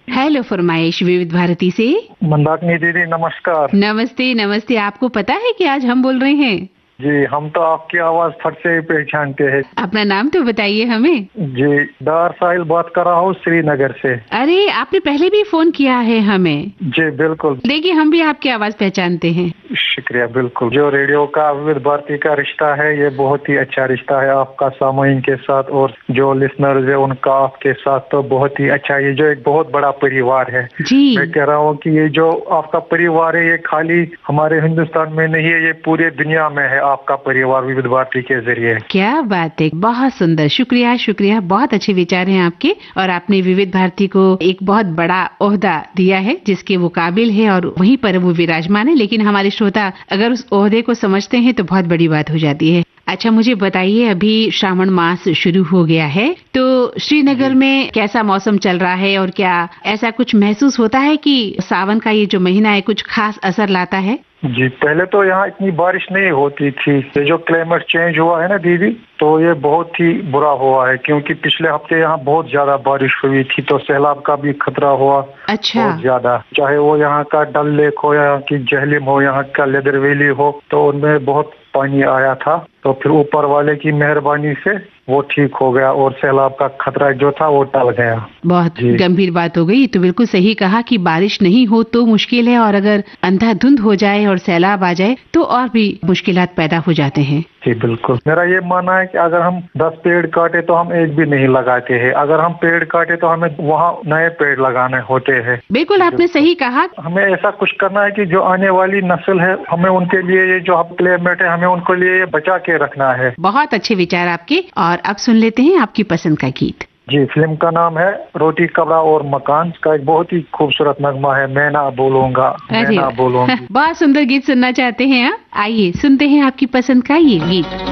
Hello फरमाइश विविध भारती से। मंदाकिनी दीदी नमस्कार। नमस्ते नमस्ते। आपको पता है कि आज हम बोल रहे हैं? जी, हम तो आपकी आवाज फट से ही पहचानते हैं। अपना नाम तो बताइए हमें। जी, डार साहिल बात कर रहा हूँ श्रीनगर से। अरे, आपने पहले भी फोन किया है हमें। जी बिल्कुल। देखिए, हम भी आपकी आवाज पहचानते हैं। शुक्रिया। बिल्कुल, जो रेडियो का विविध भारती का रिश्ता है ये बहुत ही अच्छा रिश्ता है आपका सामाइन के साथ, और जो लिसनर्स है उनका आपके साथ तो बहुत ही अच्छा। ये जो एक बहुत बड़ा परिवार है जी। मैं कह रहा हूँ कि ये जो आपका परिवार है ये खाली हमारे हिंदुस्तान में नहीं है, ये पूरे दुनिया में है आपका परिवार विविध भारती के जरिए। क्या बात है, बहुत सुंदर। शुक्रिया शुक्रिया, बहुत अच्छे विचार हैं आपके, और आपने विविध भारती को एक बहुत बड़ा ओहदा दिया है जिसके वो काबिल है और वहीं पर वो विराजमान है। लेकिन हमारे श्रोता अगर उस ओहदे को समझते हैं तो बहुत बड़ी बात हो जाती है। अच्छा, मुझे बताइए, अभी श्रावण मास शुरू हो गया है तो श्रीनगर में कैसा मौसम चल रहा है, और क्या ऐसा कुछ महसूस होता है कि सावन का ये जो महीना है कुछ खास असर लाता है? जी, पहले तो यहाँ इतनी बारिश नहीं होती थी। ये जो क्लाइमेट चेंज हुआ है ना दीदी, तो ये बहुत ही बुरा हुआ है, क्योंकि पिछले हफ्ते यहाँ बहुत ज्यादा बारिश हुई थी तो सैलाब का भी खतरा हुआ। अच्छा। बहुत ज्यादा, चाहे वो यहाँ का डल लेक हो या यहाँ की जहलिम हो, यहाँ का लेदर वैली हो, तो उनमें बहुत पानी आया था। तो फिर ऊपर वाले की मेहरबानी से वो ठीक हो गया और सैलाब का खतरा जो था वो टल गया। बहुत गंभीर बात हो गई। तो बिल्कुल सही कहा कि बारिश नहीं हो तो मुश्किल है, और अगर अंधाधुंध हो जाए और सैलाब आ जाए तो और भी मुश्किलात पैदा हो जाते हैं। जी बिल्कुल। मेरा ये मानना है कि अगर हम 10 पेड़ काटे तो हम एक भी नहीं लगाते हैं, अगर हम पेड़ काटे तो हमें वहाँ नए पेड़ लगाने होते हैं। बिल्कुल, आपने सही कहा। हमें ऐसा कुछ करना है कि जो आने वाली नस्ल है हमें उनके लिए ये जो क्लाइमेट है हमें उनके लिए ये बचा के रखना है। बहुत अच्छे विचार आपके। और अब सुन लेते हैं आपकी पसंद का गीत। जी, फिल्म का नाम है रोटी कपड़ा और मकान। का एक बहुत ही खूबसूरत नगमा है, मैं ना बोलूंगा मैं ना बोलूंगी। बहुत सुंदर गीत सुनना चाहते हैं आप? आइए सुनते हैं आपकी पसंद का ये गीत।